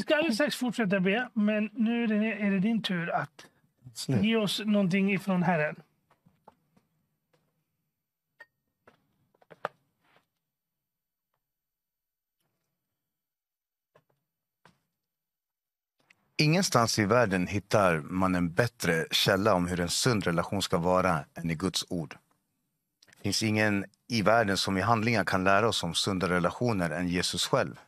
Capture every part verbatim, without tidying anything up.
ska alldeles strax fortsätta be, men nu är det, är det din tur att Snyggt. ge oss någonting ifrån Herren. Ingenstans i världen hittar man en bättre källa om hur en sund relation ska vara än i Guds ord. Det finns ingen i världen som i handlingar kan lära oss om sunda relationer än Jesus själv.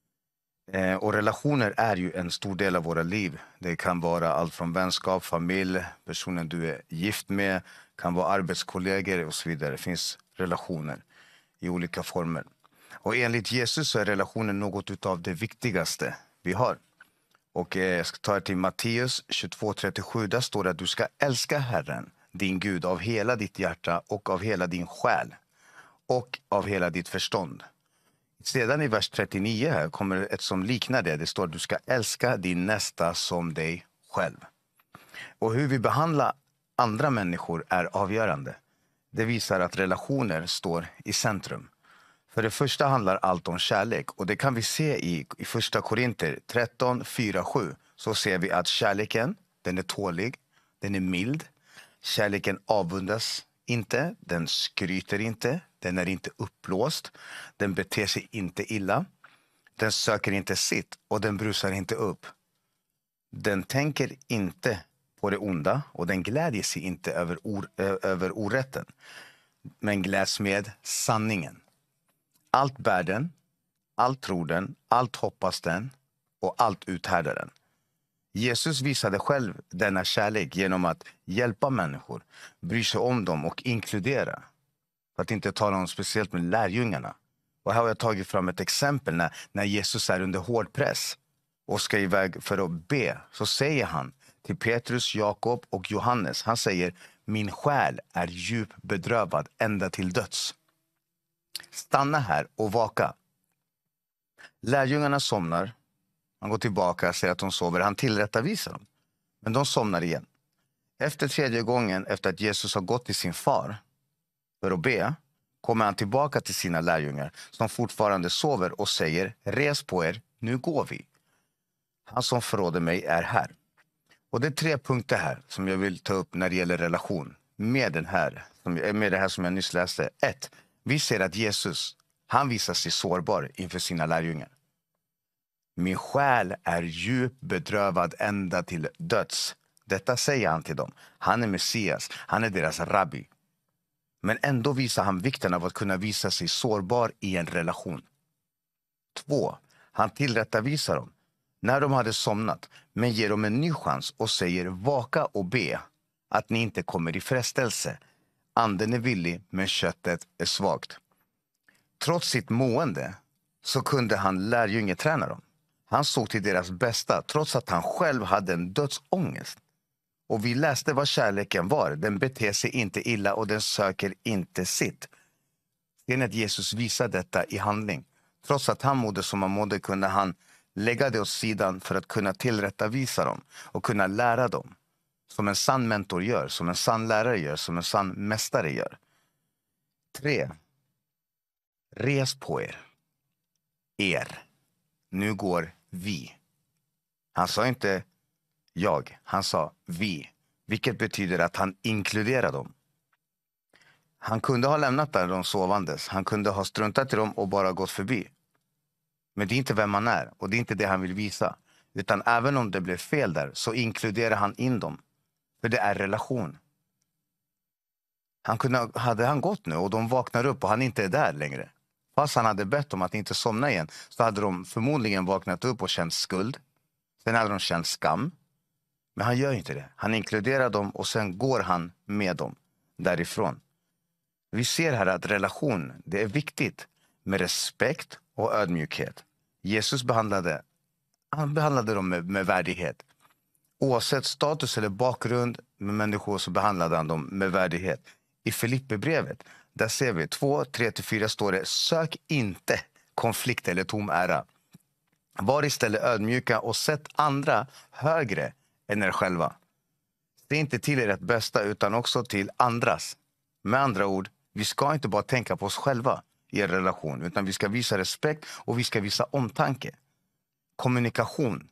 Eh, och relationer är ju en stor del av våra liv. Det kan vara allt från vänskap, familj, personen du är gift med, kan vara arbetskollegor och så vidare. Det finns relationer i olika former. Och enligt Jesus så är relationen något av det viktigaste vi har. Och eh, jag ska ta er till Matteus tjugotvå trettiosju. Där står det att du ska älska Herren, din Gud, av hela ditt hjärta och av hela din själ och av hela ditt förstånd. Sedan i vers trettionio här kommer ett som liknar det. Det står att du ska älska din nästa som dig själv. Och hur vi behandlar andra människor är avgörande. Det visar att relationer står i centrum. För det första handlar allt om kärlek. Och det kan vi se i, i första Korinter tretton, fyra, sju. Så ser vi att kärleken, den är tålig, den är mild. Kärleken avundas inte, den skryter inte, den är inte uppblåst. Den beter sig inte illa. Den söker inte sitt och den brusar inte upp. Den tänker inte på det onda och den glädjer sig inte över, or, över orätten. Men gläds med sanningen. Allt bär den, allt tror den, allt hoppas den och allt uthärdar den. Jesus visade själv denna kärlek genom att hjälpa människor, bry sig om dem och inkludera. För att inte tala om speciellt med lärjungarna. Och här har jag tagit fram ett exempel när, när Jesus är under hård press och ska iväg för att be. Så säger han till Petrus, Jakob och Johannes. Han säger, min själ är djupt bedrövad ända till döds. Stanna här och vaka. Lärjungarna somnar. Han går tillbaka och säger att de sover. Han tillrättavisar dem. Men de somnar igen. Efter tredje gången, efter att Jesus har gått till sin far för att be, kommer han tillbaka till sina lärjungar som fortfarande sover och säger, res på er, nu går vi. Han som förråder mig är här. Och det är tre punkter här som jag vill ta upp när det gäller relation med, den här, med det här som jag nyss läste. Ett, vi ser att Jesus, han visar sig sårbar inför sina lärjungar. Min själ är djupt bedrövad ända till döds. Detta säger han till dem. Han är Messias, han är deras rabbi. Men ändå visar han vikten av att kunna visa sig sårbar i en relation. Två, han tillrättavisar dem när de hade somnat, men ger dem en ny chans och säger, vaka och be att ni inte kommer i frestelse. Anden är villig, men köttet är svagt. Trots sitt mående så kunde han lärjungeträna dem. Han såg till deras bästa, trots att han själv hade en dödsångest. Och vi läste vad kärleken var. Den beter sig inte illa och den söker inte sitt. Det är att Jesus visar detta i handling. Trots att han mådde som han mådde kunde han lägga det åt sidan för att kunna tillrättavisa dem och kunna lära dem. Som en sann mentor gör, som en sann lärare gör, som en sann mästare gör. Tre. Res på er. Er. Nu går vi. Han sa inte jag, han sa vi. Vilket betyder att han inkluderar dem. Han kunde ha lämnat där de sovandes. Han kunde ha struntat i dem och bara gått förbi. Men det är inte vem man är och det är inte det han vill visa. Utan även om det blev fel där så inkluderar han in dem. För det är relation. Han kunde, hade han gått nu och de vaknar upp och han inte är där längre. Fast han hade bett om att inte somna igen så hade de förmodligen vaknat upp och känt skuld. Sen hade de känt skam. Men han gör inte det. Han inkluderar dem och sen går han med dem därifrån. Vi ser här att relation, det är viktigt med respekt och ödmjukhet. Jesus behandlade, han behandlade dem med, med värdighet. Oavsett status eller bakgrund med människor så behandlade han dem med värdighet. I Filipperbrevet, där ser vi två, tre till fyra står det, sök inte konflikt eller tom ära. Var istället ödmjuka och sätt andra högre än er själva. Det är inte till ert bästa utan också till andras. Med andra ord, vi ska inte bara tänka på oss själva i en relation utan vi ska visa respekt och vi ska visa omtanke. Kommunikation